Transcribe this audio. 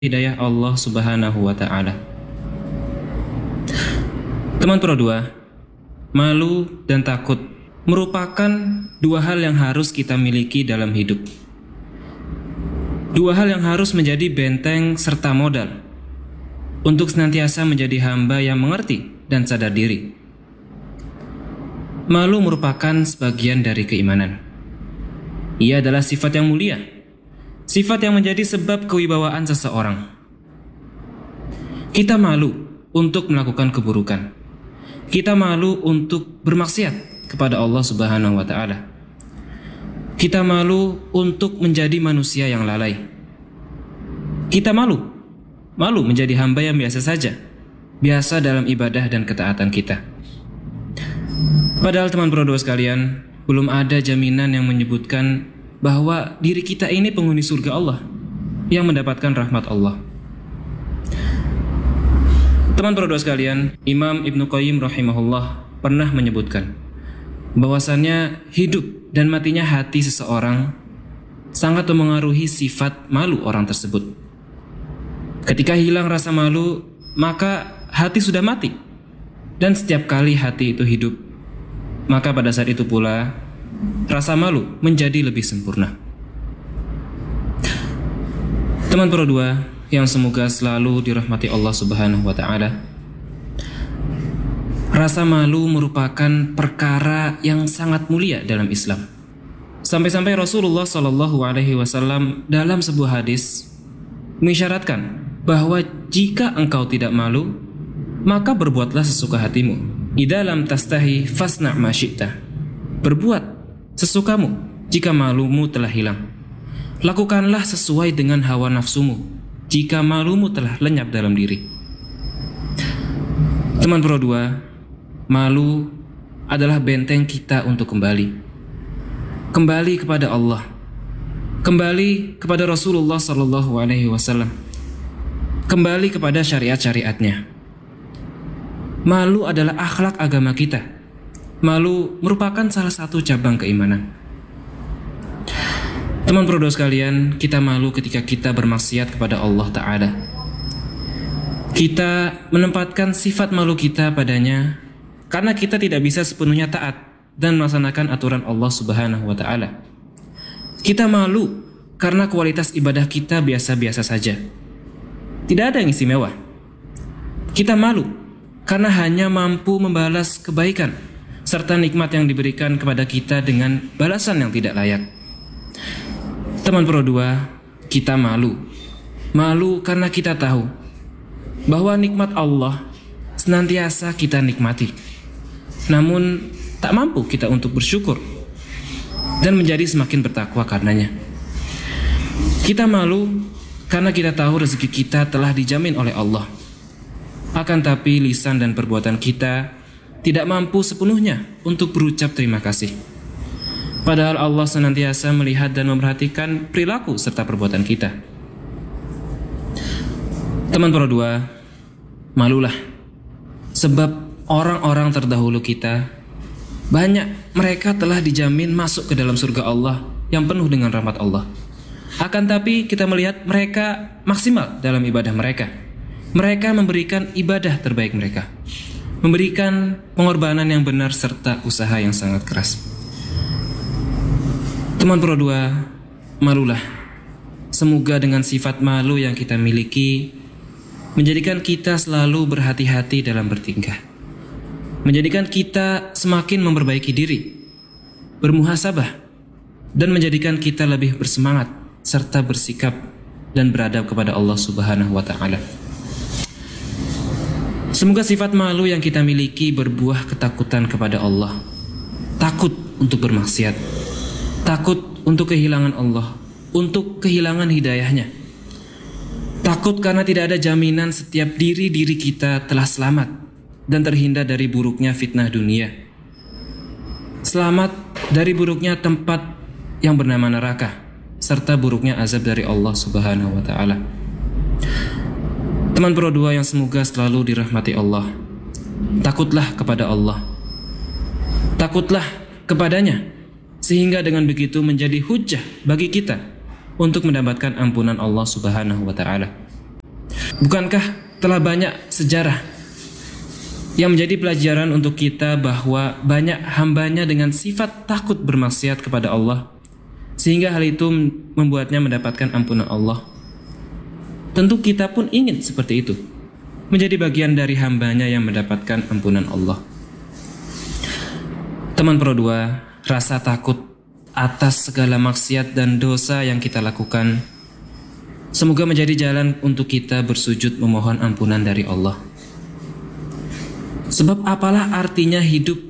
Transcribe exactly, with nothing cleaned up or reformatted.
hidayah Allah Subhanahu wa Ta'ala. Teman Pro dua, malu dan takut merupakan dua hal yang harus kita miliki dalam hidup. Dua hal yang harus menjadi benteng serta modal untuk senantiasa menjadi hamba yang mengerti dan sadar diri. Malu merupakan sebagian dari keimanan. Ia adalah sifat yang mulia, sifat yang menjadi sebab kewibawaan seseorang. Kita malu untuk melakukan keburukan. Kita malu untuk bermaksiat kepada Allah Subhanahu wa Ta'ala. Kita malu untuk menjadi manusia yang lalai. Kita malu, malu menjadi hamba yang biasa saja, biasa dalam ibadah dan ketaatan kita. Padahal teman Pro dua sekalian, belum ada jaminan yang menyebutkan bahwa diri kita ini penghuni surga Allah yang mendapatkan rahmat Allah. Teman Pro dua sekalian, Imam Ibnu Qayyim rahimahullah pernah menyebutkan bahwasannya hidup dan matinya hati seseorang sangat memengaruhi sifat malu orang tersebut. Ketika hilang rasa malu, maka hati sudah mati. Dan setiap kali hati itu hidup, maka pada saat itu pula rasa malu menjadi lebih sempurna. Teman Pro dua yang semoga selalu dirahmati Allah Subhanahu wa Ta'ala, rasa malu merupakan perkara yang sangat mulia dalam Islam. Sampai-sampai Rasulullah Shallallahu Alaihi Wasallam dalam sebuah hadis mengisyaratkan bahwa jika engkau tidak malu, maka berbuatlah sesuka hatimu. Idza lam tastahi fasna' ma syi'ta. Berbuat sesukamu jika malumu telah hilang. Lakukanlah sesuai dengan hawa nafsumu jika malumu telah lenyap dalam diri. Teman Pro dua, malu adalah benteng kita untuk kembali. Kembali kepada Allah. Kembali kepada Rasulullah sallallahu alaihi wasallam. Kembali kepada syariat-syariatnya. Malu adalah akhlak agama kita. Malu merupakan salah satu cabang keimanan. Teman Pro dua sekalian, kita malu ketika kita bermaksiat kepada Allah Ta'ala. Kita menempatkan sifat malu kita padanya karena kita tidak bisa sepenuhnya taat dan melaksanakan aturan Allah Subhanahu wa Ta'ala. Kita malu karena kualitas ibadah kita biasa-biasa saja. Tidak ada yang istimewa. Kita malu karena hanya mampu membalas kebaikan serta nikmat yang diberikan kepada kita dengan balasan yang tidak layak. Teman Pro dua, kita malu. Malu karena kita tahu bahwa nikmat Allah senantiasa kita nikmati. Namun tak mampu kita untuk bersyukur dan menjadi semakin bertakwa karenanya. Kita malu karena kita tahu rezeki kita telah dijamin oleh Allah. Akan tapi lisan dan perbuatan kita tidak mampu sepenuhnya untuk berucap terima kasih. Padahal Allah senantiasa melihat dan memperhatikan perilaku serta perbuatan kita. Teman Pro dua, malulah. Sebab orang-orang terdahulu kita, banyak mereka telah dijamin masuk ke dalam surga Allah yang penuh dengan rahmat Allah. Akan tapi kita melihat mereka maksimal dalam ibadah mereka. Mereka memberikan ibadah terbaik mereka, memberikan pengorbanan yang benar serta usaha yang sangat keras. Teman Pro dua, malulah. Semoga dengan sifat malu yang kita miliki menjadikan kita selalu berhati-hati dalam bertingkah, menjadikan kita semakin memperbaiki diri, bermuhasabah, dan menjadikan kita lebih bersemangat serta bersikap dan beradab kepada Allah Subhanahu wa Ta'ala. Semoga sifat malu yang kita miliki berbuah ketakutan kepada Allah. Takut untuk bermaksiat, takut untuk kehilangan Allah, untuk kehilangan hidayahnya. Takut karena tidak ada jaminan setiap diri-diri kita telah selamat dan terhindar dari buruknya fitnah dunia. Selamat dari buruknya tempat yang bernama neraka, serta buruknya azab dari Allah Subhanahu wa Ta'ala. Teman Pro dua yang semoga selalu dirahmati Allah, takutlah kepada Allah. Takutlah kepadanya, sehingga dengan begitu menjadi hujjah bagi kita untuk mendapatkan ampunan Allah Subhanahu wa Ta'ala. Bukankah telah banyak sejarah yang menjadi pelajaran untuk kita bahwa banyak hambanya dengan sifat takut bermaksiat kepada Allah, sehingga hal itu membuatnya mendapatkan ampunan Allah. Tentu kita pun ingin seperti itu, menjadi bagian dari hambanya yang mendapatkan ampunan Allah. Teman Pro dua, rasa takut atas segala maksiat dan dosa yang kita lakukan semoga menjadi jalan untuk kita bersujud memohon ampunan dari Allah. Sebab apalah artinya hidup